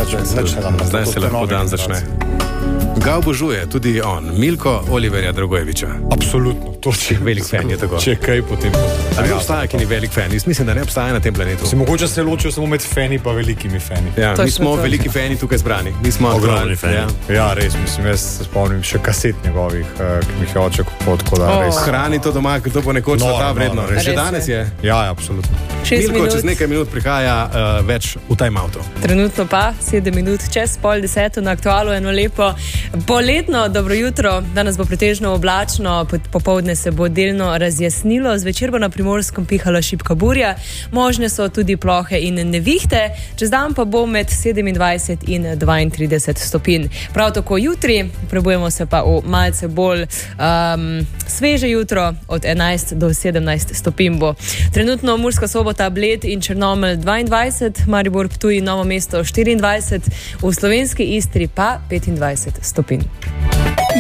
Zdaj se lahko dan začne. Ga obožuje tudi on, Milko Oliverja Dragojevića. Absolutno, to je velik fan je tako. Če kaj potem. Ne obstaja, ki ni velik fan. Jaz mislim, da ne obstaja na tem planetu. Mogoče se ločijo samo med fani pa velikimi fani. Ja, mi smo veliki fani tukaj zbrani. Mi smo ogromni fani. Ja, res, mislim, jaz se spomnim še kaset njegovih, ki mi jih je oče kupil, tako da res. Hrani to doma, to bo nekoč sveta vredno. Že danes je. Ja, absolutno. Milko čez nekaj minut prihaja več v time auto. Trenutno pa 7 minut čez 9:30 na Aktualu, eno lepo poletno dobro jutro. Danes bo pretežno oblačno, popoldne se bo delno razjasnilo, zvečer bo na Primorskem pihala šibka burja, možne so tudi plohe in nevihte, čez dan pa bo med 27 in 32 stopinj. Prav tako jutri, prebujemo se pa v malce bolj sveže jutro, od 11 do 17 stopinj bo. Trenutno Murska Sobota, Bled in Črnomelj 22, Maribor, Ptuj in Novo mesto 24, v slovenski Istri pa 25 stopinj.